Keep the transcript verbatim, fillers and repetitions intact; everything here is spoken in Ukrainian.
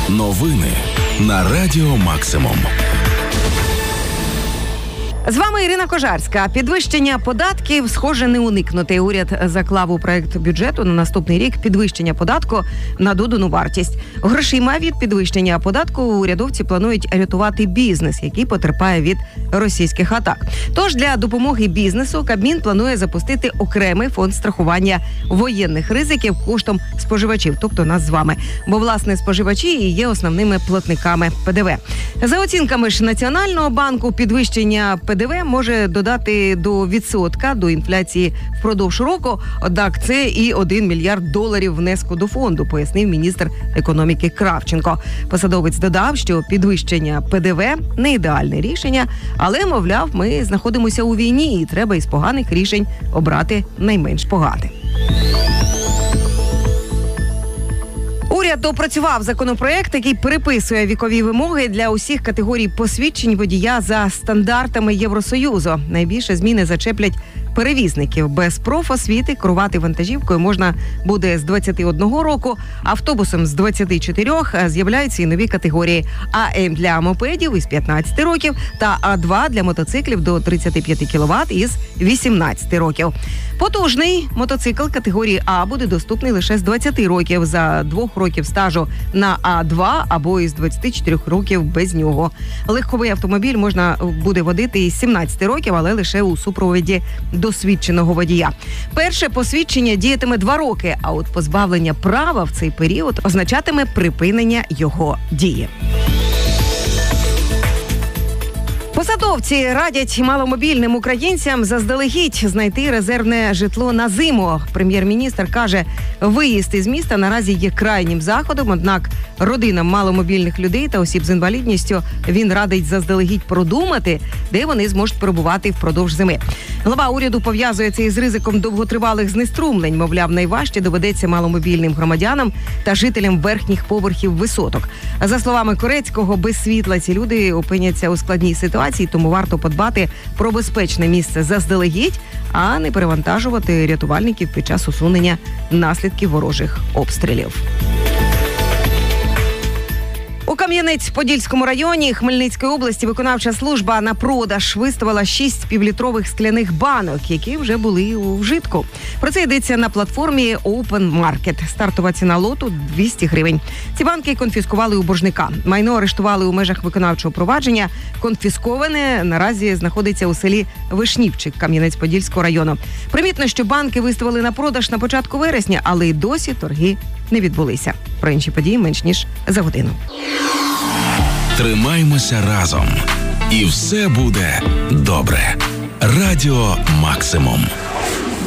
Новини на Радіо Максимум. З вами Ірина Кожарська. Підвищення податків, схоже, не уникнути. Уряд заклав у проект бюджету на наступний рік підвищення податку на додану вартість. Грошима від підвищення податку урядовці планують рятувати бізнес, який потерпає від російських атак. Тож для допомоги бізнесу Кабмін планує запустити окремий фонд страхування воєнних ризиків коштом споживачів, тобто нас з вами. Бо, власне, споживачі і є основними платниками ПДВ. За оцінками ж Національного банку, підвищення ПДВ може додати до відсотка до інфляції впродовж року, однак це і один мільярд доларів внеску до фонду, пояснив міністр економіки Кравченко. Посадовець додав, що підвищення ПДВ – не ідеальне рішення, але, мовляв, ми знаходимося у війні і треба із поганих рішень обрати найменш погане. Уряд опрацював законопроект, який переписує вікові вимоги для усіх категорій посвідчень водія за стандартами Євросоюзу. Найбільше зміни зачеплять перевізників. Без профосвіти керувати вантажівкою можна буде з двадцяти одного року, автобусом з двадцяти чотирьох, з'являються і нові категорії А М для мопедів із п'ятнадцяти років та А два для мотоциклів до тридцяти п'яти кіловат із вісімнадцяти років. Потужний мотоцикл категорії А буде доступний лише з двадцяти років, за двох років стажу на А два або із двадцяти чотирьох років без нього. Легковий автомобіль можна буде водити із сімнадцяти років, але лише у супроводі досвідченого водія. Перше посвідчення діятиме два роки, а от позбавлення права в цей період означатиме припинення його дії. Посадовці радять маломобільним українцям заздалегідь знайти резервне житло на зиму. Прем'єр-міністр каже, виїзд із міста наразі є крайнім заходом, однак родинам маломобільних людей та осіб з інвалідністю він радить заздалегідь продумати, де вони зможуть перебувати впродовж зими. Глава уряду пов'язує це із ризиком довготривалих знеструмлень. Мовляв, найважче доведеться маломобільним громадянам та жителям верхніх поверхів висоток. За словами Корецького, без світла ці люди опиняться у складній ситуації, тому варто подбати про безпечне місце заздалегідь, а не перевантажувати рятувальників під час усунення наслідків ворожих обстрілів. У Кам'янець-Подільському районі Хмельницької області виконавча служба на продаж виставила шість півлітрових скляних банок, які вже були у вжитку. Про це йдеться на платформі Open Market. Стартова ціна лоту – двісті гривень. Ці банки конфіскували у боржника. Майно арештували у межах виконавчого провадження. Конфісковане наразі знаходиться у селі Вишнівчик Кам'янець-Подільського району. Примітно, що банки виставили на продаж на початку вересня, але й досі торги не відбулися. Про інші події менш ніж за годину. Тримаймося разом. І все буде добре. Радіо Максимум.